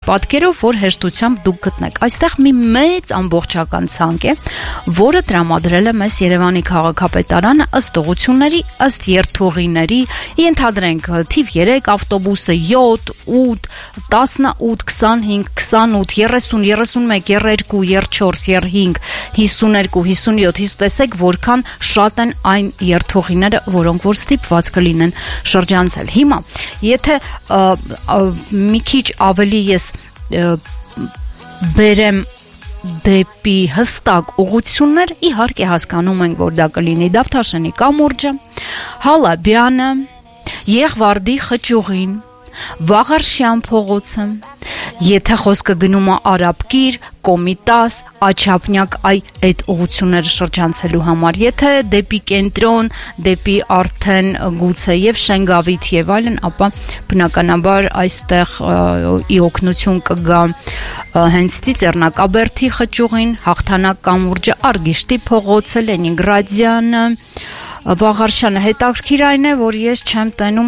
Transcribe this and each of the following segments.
պատկերով, որ հեշտությամբ դուք գտնեք։ Այստեղ մի մեծ ամբողջական ցանկ է, որը տրամադրել է մեզ Երևանի քաղաքապետարանը ըստ ուղղությունների, ըստ երթուղիների, ենթադրենք թիվ 3 ավտոբուսը, 7, 8, 18, 25, 28, 30, 31, 32, 34, 35, 52, 57, տեսեք որքան շատ են այն երթուղիները, որոնք որ ստիպված կլինեն շրջանցել։ Հիմա, եթե մի քիչ ավելի ես բերեմ դեպի հստակ ուղղություններ, իհարկե հասկանում ենք, որ դա կլինի Դավթաշենի կամուրջը, Հալաբյանը, Եղվարդի խճուղին, Վաղարշյան փողոցը, եթե խոսքը գնում է Արաբկիր, Կոմիտաս, Աչափնյակ, այդ ուղղությունները շրջանցելու համար, եթե դեպի կենտրոն, դեպի արդեն գուցե եւ Շենգավիթ եւ այլն, ապա բնականաբար այստեղ ի օգնություն կգա հենց Ծիծեռնակաբերդի խճուղին, Հաղթանակ կամուրջը, Արգիշտի փողոցը, Լենինգրադյանը, Վաղարշյանը։ Հետաքրքիր այն է, որ ես չեմ տենում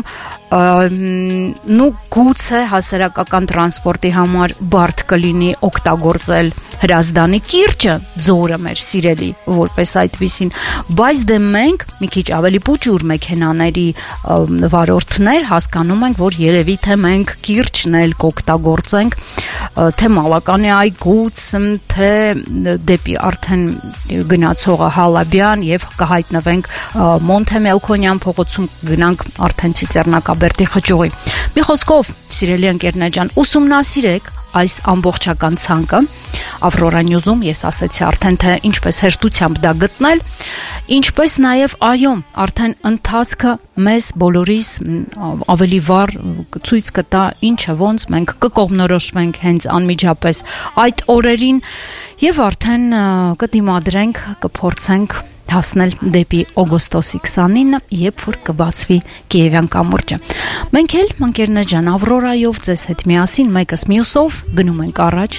գուցե հասարակական տրանսպորտի համար բարդ կլինի օգտագործել Հրազդանի կիրճը, ձորը մեր սիրելի, որպես այդպիսին, բայց դե մենք մի քիչ ավելի փոճուր մեքենաների վարորդներ հասկանում ենք, որ երևի թե մենք կիրճն էլ կօգտագործենք, թե Մալականի այգուց, թե դեպի արդեն գնացողը Հալաբյան եւ կհայտնվենք Մոնթե Մելքոնյան փողոցում, գնանք արդեն Ծիծեռնակաբերդի խճուղի։ Մի խոսքով, սիրելի ընկերներ ջան, ուսումնասիրեք այս ամբողջական ցանկը, Ավրորա Նյուզում ես ասացի արդեն թե ինչպես հեշտությամբ դա գտնել, ինչպես նաև այո, արդեն ընթացքը մեզ բոլորիս ավելի վառ ցույց կտա ինչը ոնց մենք կկողմնորոշվենք հենց անմիջապես այդ օրերին եւ արդեն կդիմադրենք, կփորձենք հասնել դեպի օգոստոսի 29-ը, երբ որ կբացվի Կիևյան կամուրջը։ Մենք էլ, ընկերներ ջան, Ավրորայով ձեզ հետ միասին մեկս մյուսով գնում ենք առաջ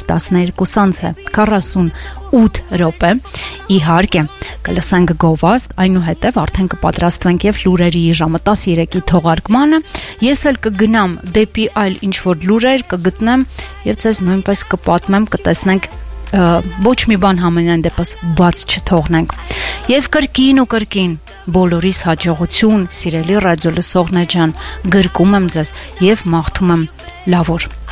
12:48 րոպե։ Իհարկե, կլսենք գովազդ, այնուհետև արդեն կպատրաստվենք եւ լուրերի ժամը 13-ի թողարկմանը։ Ես էլ կգնամ դեպի այլ ինչ որ լուրեր կգտնեմ եւ ձեզ նույնպես կպատմեմ, կտեսնենք ոչ մի բան համենայն դեպս բաց չթողնենք։ Եվ կրկին ու կրկին բոլորիս հաջողություն, սիրելի ռադիո լսողներ ջան, գրկում եմ ձեզ եւ մաղթում եմ լավ օր։